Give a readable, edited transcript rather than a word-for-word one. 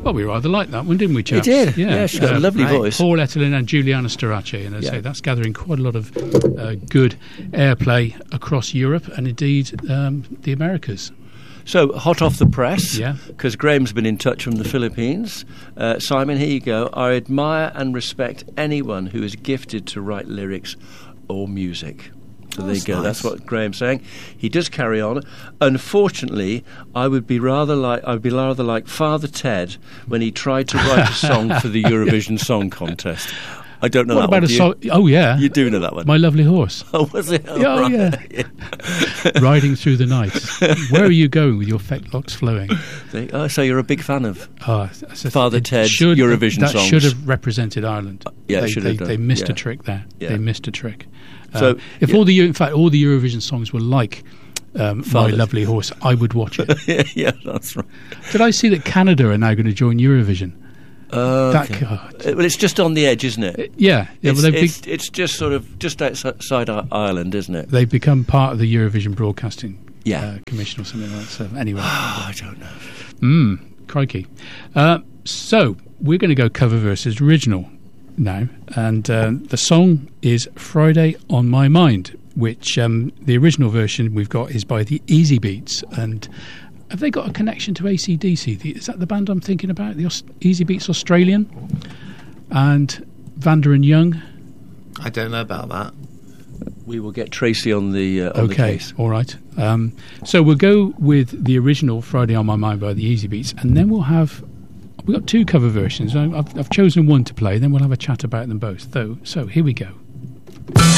Well, we rather liked that one, didn't we, chaps? We did. Yeah, she's got a lovely voice. Paul Ettelin and Juliana Storace, and I say that's gathering quite a lot of good airplay across Europe and indeed the Americas. So, hot off the press, Yeah. because Graham's been in touch from the Philippines. Simon, here you go. I admire and respect anyone who is gifted to write lyrics or music. So there you go. Nice. That's what Graham's saying. He does carry on. Unfortunately, I would be rather like Father Ted when he tried to write a song for the Eurovision Song Contest. I don't know What that about one. a song? Oh, yeah. You do know that one. My Lovely Horse. Oh, was it? Oh, Oh, right. yeah. Riding through the night. Where are you going with your fetlocks flowing? So you're a big fan of Father Ted's should, Eurovision that songs. should have represented Ireland. Yeah, it they, should they, have done. they missed Yeah. a trick there. Yeah. They missed a trick. So, if all the Eurovision songs were like My Lovely Horse, I would watch it. yeah, that's right. Did I see that Canada are now going to join Eurovision? Okay. Well, it's just on the edge, isn't it? Yeah. It's, well, it's just sort of just outside Ireland, isn't it? they've become part of the Eurovision Broadcasting Yeah. Commission or something like that. So anyway, I don't know. crikey. So we're going to go cover versus original now, and the song is Friday on My Mind, which the original version we've got is by the Easy Beats. And have they got a connection to AC/DC? Is that the band I'm thinking about? The Easy Beats Australian? And Vander and Young? I don't know about that. We will get Tracy on the case. All right. So we'll go with the original Friday on My Mind by the Easy Beats, and then we've got two cover versions. I've chosen one to play, then we'll have a chat about them both. So here we go.